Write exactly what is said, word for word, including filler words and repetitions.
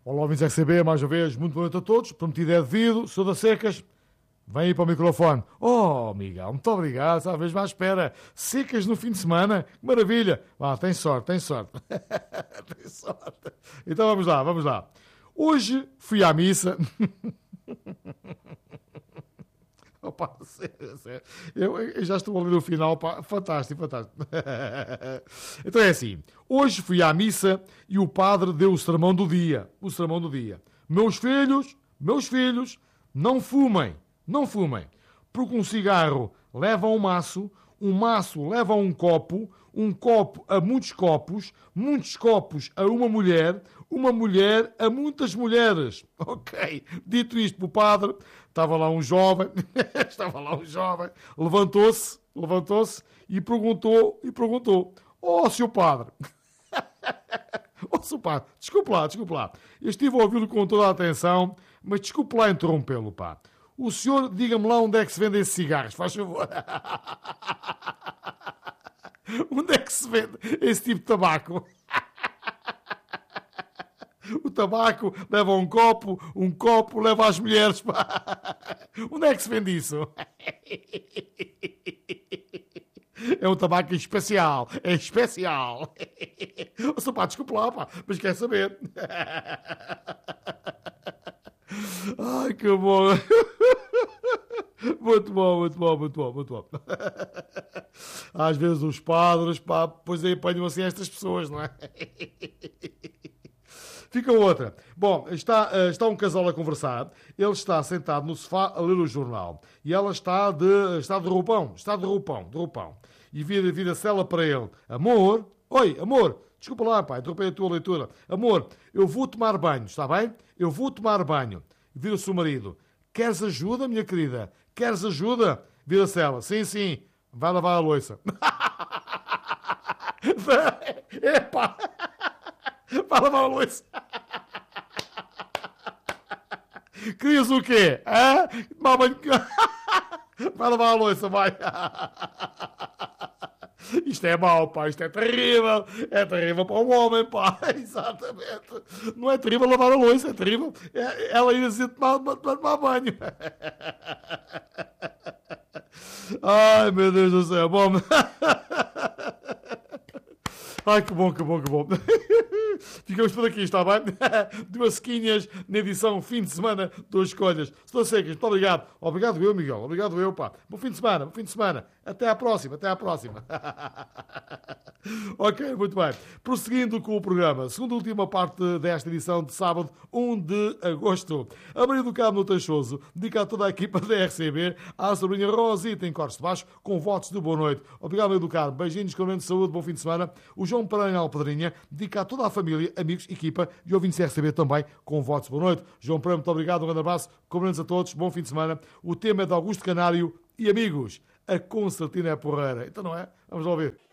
Olá, ouvintes R C B, mais uma vez, muito boa noite a todos. Prometido é devido, sou da Secas. Vem aí para o microfone. Oh, Miguel, muito obrigado, estava mesmo à espera. Secas no fim de semana, que maravilha. Ah, tem sorte, tem sorte. Tem sorte. Então vamos lá, vamos lá. Hoje fui à missa. Opa, sério, sério. Eu, eu já estou ali no final, pá. Fantástico, fantástico. Então é assim, hoje fui à missa e o padre deu o sermão do dia, o sermão do dia. Meus filhos, meus filhos, não fumem, não fumem, porque um cigarro leva a um maço, um maço leva a um copo, um copo a muitos copos, muitos copos a uma mulher, uma mulher a muitas mulheres. Ok, dito isto pelo padre, estava lá um jovem, estava lá um jovem, levantou-se, levantou-se e perguntou, e perguntou, ó, oh, senhor padre, ó, oh, senhor padre, desculpe lá, desculpe lá, eu estive a ouvi-lo com toda a atenção, mas desculpe lá interrompê-lo, pá. O senhor, diga-me lá onde é que se vendem esses cigarros, faz favor. Onde é que se vende esse tipo de tabaco? O tabaco leva um copo, um copo leva às mulheres. Pá. Onde é que se vende isso? É um tabaco especial. É especial. Oh, só, pá, desculpa lá, pá, mas quer saber. Ai, que bom. Muito bom, muito bom, muito bom, muito bom. Às vezes os padres, pá, pois aí apanham assim estas pessoas, não é? Fica outra. Bom, está, está um casal a conversar, ele está sentado no sofá a ler o jornal e ela está de, está de roupão, está de roupão, de roupão. E vira, vira-se ela para ele. Amor, oi, amor, desculpa lá, pai, interrompei a tua leitura. Amor, eu vou tomar banho, está bem? Eu vou tomar banho. Vira-se o marido. Queres ajuda, minha querida? Queres ajuda? Vira-se ela. Sim, sim. Vai lavar a louça. Epá! Vai lavar a louça. Querias o quê? Hã? Tomar banho. Vai lavar a louça, vai. Isto é mau, pá, isto é terrível, é terrível para um homem, pá, exatamente. Não é terrível lavar a louça, é terrível é, ela ir assim tomar, tomar banho. Ai, meu Deus do céu, bom. Ai, que bom, que bom, que bom. Ficamos por aqui, está bem? Duas sequinhas na edição fim de semana dos Escolhas. Estou Secas, muito obrigado. Obrigado eu, Miguel. Obrigado eu, pá. Bom fim de semana, bom fim de semana. Até à próxima, até à próxima. Ok, muito bem. Prosseguindo com o programa, segunda e última parte desta edição de sábado, um de agosto. A Maria do Carmo no Teixoso dedica a toda a equipa da R C B, à sobrinha Rosita em Cortes de Baixo, com votos de boa noite. Obrigado, Maria do Carmo. Beijinhos, com de saúde, bom fim de semana. O João Pereira Alpedrinha dedica a toda a família, amigos, equipa e ouvintes da R C B também, com votos de boa noite. João Pereira, muito obrigado, um grande abraço. Cumprimentos a todos, bom fim de semana. O tema é de Augusto Canário e amigos. A concertina é porreira. Então não é? Vamos lá ouvir.